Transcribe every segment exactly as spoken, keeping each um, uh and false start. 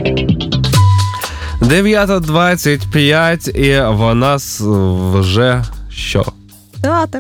дев'ята двадцять п'ять, і вона вже що? Театр.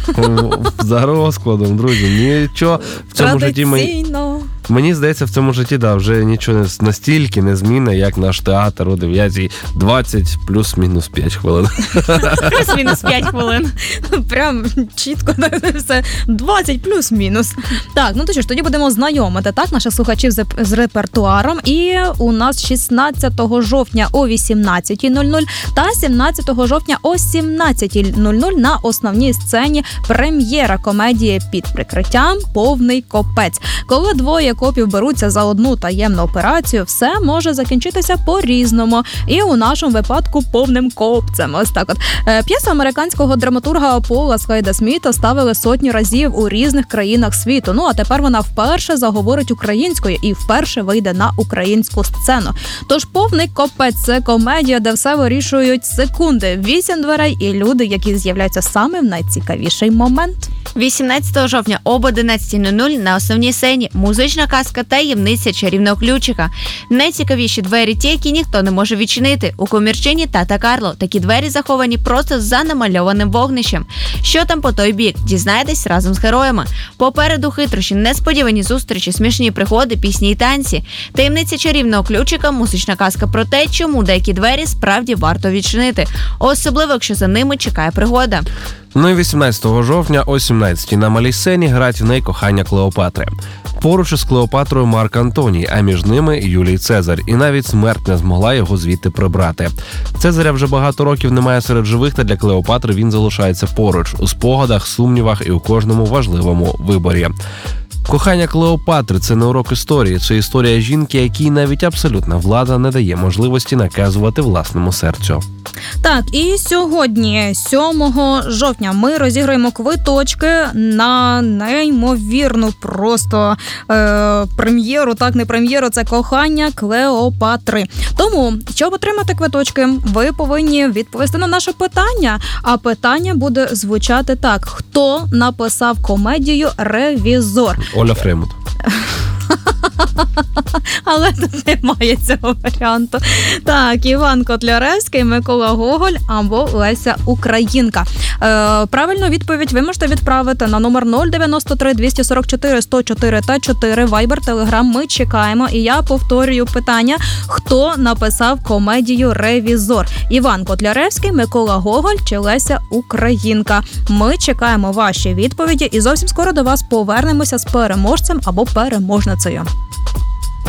За розкладом, друзі, нічого в цьому житті мені, мені здається, в цьому житті да, вже нічого настільки не змінне, як наш театр о дев'ятій двадцять плюс-мінус п'ять хвилин. Плюс-мінус п'ять хвилин. Прям чітко все. двадцять плюс-мінус. Так, ну то що ж, тоді будемо знайомити, так, наших слухачів з, з репертуаром. І у нас шістнадцятого жовтня о вісімнадцятій нуль нуль та сімнадцятого жовтня о сімнадцятій нуль нуль на основній сцені прем'єра комедії «Під прикриттям. Повний копець». Коли двоє копів беруться за одну таємну операцію, все може закінчитися по-різному. І у нашому випадку повним копцем. Ось так от. П'єсу американського драматурга Пола Слайда Сміта ставили сотні разів у різних країнах світу. Ну, а тепер вона вперше заговорить українською і вперше вийде на українську сцену. Тож «Повний копець» – це комедія, де все вирішують секунди. Вісім дверей і люди, які з'являються саме в найцікавіший момент. вісімнадцятого жовтня об одинадцятій нуль нуль на основній сцені музична казка «Таємниця чарівного ключика». Найцікавіші двері ті, які ніхто не може відчинити. У комірчині Тата Карло такі двері заховані просто за намальованим вогнищем. Що там по той бік? Дізнаєтесь разом з героями. Попереду хитрощі, несподівані зустрічі, смішні пригоди, пісні і танці. «Таємниця чарівного ключика» – музична казка про те, чому деякі двері справді варто відчинити. Особливо, якщо за ними чекає пригода. Ну і вісімнадцятого жовтня о сімнадцятій на малій сцені грать в неї кохання Клеопатри. Поруч із Клеопатрою Марк Антоній, а між ними Юлій Цезар. І навіть смерть не змогла його звідти прибрати. Цезаря вже багато років немає серед живих, та для Клеопатри він залишається поруч, у спогадах, сумнівах і у кожному важливому виборі. Кохання Клеопатри – це не урок історії, це історія жінки, якій навіть абсолютна влада не дає можливості наказувати власному серцю. Так, і сьогодні, сьомого жовтня, ми розіграємо квиточки на неймовірну просто е, прем'єру, так, не прем'єру, це «Кохання Клеопатри». Тому, щоб отримати квиточки, ви повинні відповісти на наше питання. А питання буде звучати так: хто написав комедію «Ревізор»? Оля Фреймут. Але тут немає цього варіанту. Так, Іван Котляревський, Микола Гоголь або Леся Українка. Е, правильну відповідь ви можете відправити на номер нуль дев'яносто три двісті сорок чотири сто чотири та чотири. Вайбер, Телеграм, ми чекаємо. І я повторюю питання: хто написав комедію «Ревізор»? Іван Котляревський, Микола Гоголь чи Леся Українка? Ми чекаємо ваші відповіді і зовсім скоро до вас повернемося з переможцем або переможницею.